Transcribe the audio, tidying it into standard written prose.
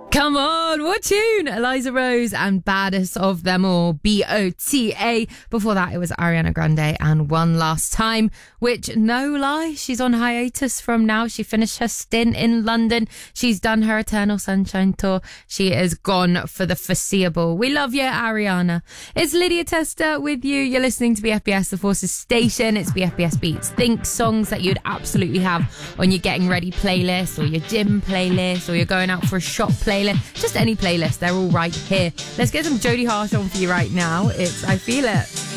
Come on, what tune? Eliza Rose and Baddest of Them All, BOTA. Before that, it was Ariana Grande and One Last Time, which, no lie, she's on hiatus from now. She finished her stint in London. She's done her Eternal Sunshine tour. She is gone for the foreseeable. We love you, Ariana. It's Lydia Tester with you. You're listening to BFBS, the Forces Station. It's BFBS Beats. Think songs that you'd absolutely have on your getting ready playlist or your gym playlist or you're going out for a shop playlist. Just any playlist, they're all right here. Let's get some Jodie Harsh on for you right now. It's I Feel It.